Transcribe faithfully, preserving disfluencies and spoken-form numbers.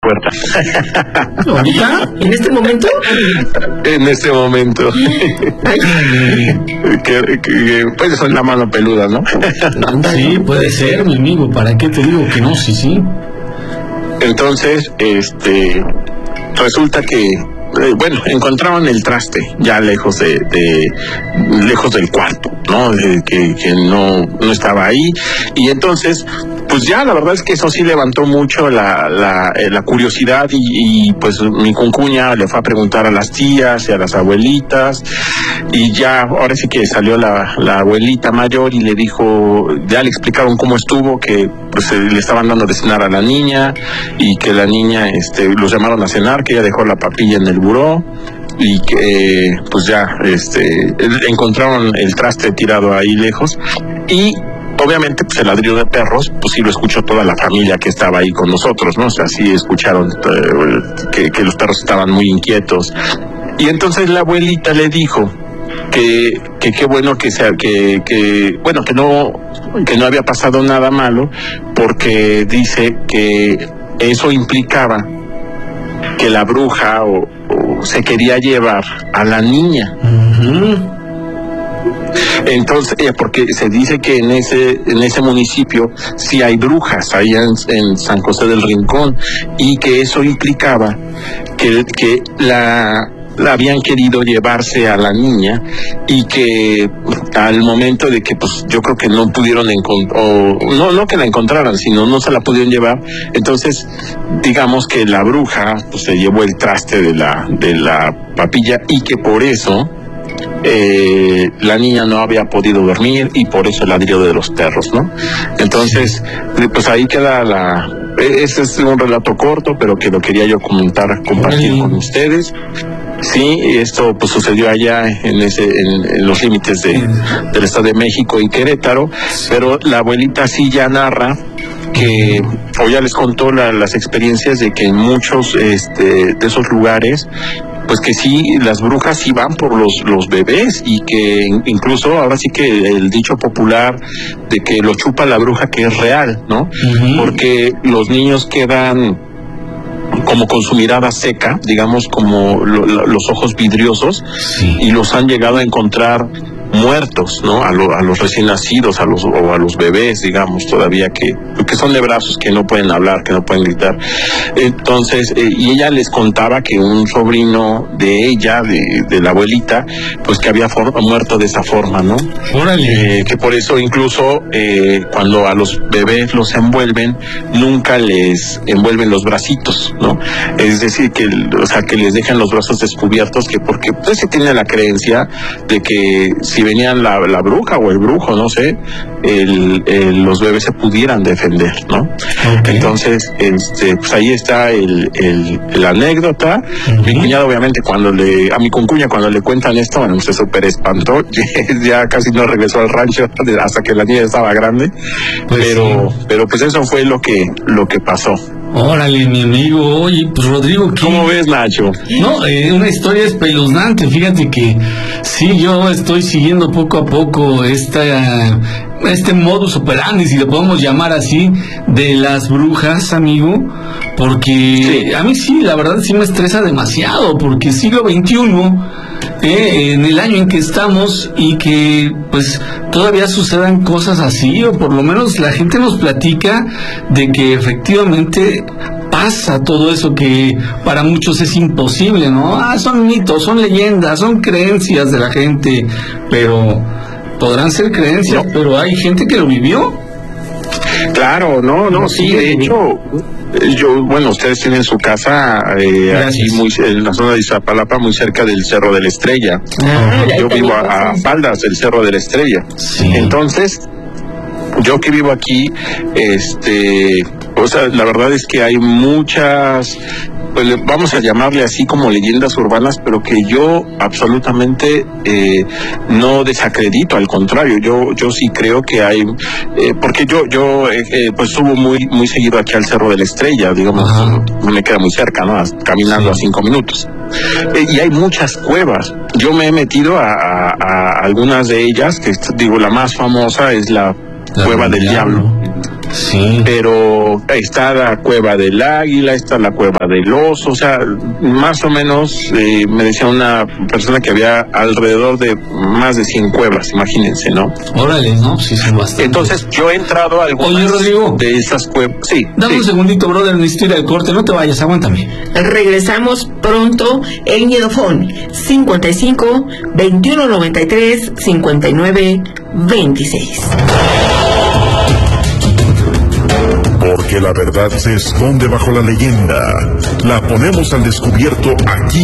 puerta. ¿Ahorita? ¿En este momento? En este momento. que, que, pues son la mano peluda, ¿no? Sí, puede ser, mi amigo. ¿Para qué te digo que no? Sí, sí. Entonces, este, resulta que Eh, bueno, encontraron el traste ya lejos de, de lejos del cuarto, ¿no? De, que, que no, no estaba ahí. Y entonces, pues ya la verdad es que eso sí levantó mucho la, la, la curiosidad y, y pues mi concuña le fue a preguntar a las tías y a las abuelitas y ya, ahora sí que salió la, la abuelita mayor y le dijo, ya le explicaron cómo estuvo, que pues le estaban dando de cenar a la niña y que la niña, este, los llamaron a cenar, que ella dejó la papilla en el buró y que pues ya este encontraron el traste tirado ahí lejos y obviamente pues el ladrido de perros pues sí lo escuchó toda la familia que estaba ahí con nosotros, ¿no? O sea, sí escucharon eh, que, que los perros estaban muy inquietos y entonces la abuelita le dijo que que qué bueno que sea que que bueno que no que no había pasado nada malo porque dice que eso implicaba que la bruja o, o se quería llevar a la niña. Uh-huh. Entonces, eh, porque se dice que en ese en ese municipio sí hay brujas, ahí en, en San José del Rincón, y que eso implicaba que, que la la habían querido llevarse a la niña y que al momento de que pues yo creo que no pudieron encontrar, o no no que la encontraran, sino no se la pudieron llevar, entonces digamos que la bruja pues se llevó el traste de la de la papilla y que por eso eh, la niña no había podido dormir y por eso el ladrido de los perros, ¿no? Entonces pues ahí queda la ese es un relato corto, pero que lo quería yo comentar, compartir con ustedes. Sí, esto pues sucedió allá en ese en, en los límites de, del Estado de México y Querétaro, pero la abuelita sí ya narra que, o ya les contó la, las experiencias de que en muchos este, de esos lugares, pues que sí, las brujas sí van por los, los bebés y que incluso ahora sí que el dicho popular de que lo chupa la bruja que es real, ¿no? Uh-huh. Porque los niños quedan como con su mirada seca, digamos como lo, lo, los ojos vidriosos, sí. Y los han llegado a encontrar muertos, ¿no? A, lo, a los recién nacidos, a los o a los bebés, digamos, todavía que que son de brazos, que no pueden hablar, que no pueden gritar. Entonces, eh, y ella les contaba que un sobrino de ella, de, de la abuelita, pues que había for- muerto de esa forma, ¿no? Eh, que por eso incluso eh, cuando a los bebés los envuelven, nunca les envuelven los bracitos, ¿no? Es decir, que, o sea, que les dejan los brazos descubiertos, que porque pues se tiene la creencia de que si venían la, la bruja o el brujo, no sé, el, el, los bebés se pudieran defender, ¿no? Okay. Entonces, este, pues ahí está el, el, la anécdota. Uh-huh. Mi cuñado, obviamente, cuando le, a mi concuña cuando le cuentan esto, bueno, se súper espantó, ya casi no regresó al rancho hasta que la niña estaba grande, pues pero, sí. pero pues eso fue lo que, lo que pasó. Órale, mi amigo. Oye, pues Rodrigo, ¿qué? ¿Cómo ves, Nacho? No, eh, una historia espeluznante. Fíjate que sí, yo estoy siguiendo poco a poco esta, este modus operandi, si lo podemos llamar así, de las brujas, amigo, porque sí. A mí sí, la verdad sí me estresa demasiado, porque siglo veintiuno, eh, en el año en que estamos, y que pues todavía sucedan cosas así, o por lo menos la gente nos platica de que efectivamente pasa todo eso que para muchos es imposible, ¿no? Ah, son mitos, son leyendas, son creencias de la gente, pero podrán ser creencias, no. Pero hay gente que lo vivió. Claro, no, no, sí, de hecho, yo, bueno, ustedes tienen su casa eh, aquí muy, en la zona de Iztapalapa, muy cerca del Cerro de la Estrella. Ah, yo vivo a, a faldas del Cerro de la Estrella. Sí. Entonces, yo que vivo aquí, este, o sea, la verdad es que hay muchas, pues vamos a llamarle así como leyendas urbanas, pero que yo absolutamente eh, no desacredito, al contrario, yo yo sí creo que hay, eh, porque yo yo eh, pues subo muy muy seguido aquí al Cerro de la Estrella, digamos, no me queda muy cerca, ¿no? Caminando sí. A cinco minutos. Eh, y hay muchas cuevas. Yo me he metido a, a, a algunas de ellas, que digo, la más famosa es la La Cueva del Diablo. diablo. Sí. Pero está la cueva del águila, está la cueva del oso, o sea, más o menos eh, me decía una persona que había alrededor de más de cien cuevas, imagínense, ¿no? Órale, ¿no? Sí, son bastante. Entonces yo he entrado a algunas Oye, Rodrigo, de esas cuevas. Sí. Dame sí. un segundito, brother, necesito ir al corte, no te vayas, aguántame. Regresamos pronto en Miedofón cincuenta y cinco, veintiuno noventa y tres, cincuenta y nueve, veintiséis. Porque la verdad se esconde bajo la leyenda. La ponemos al descubierto aquí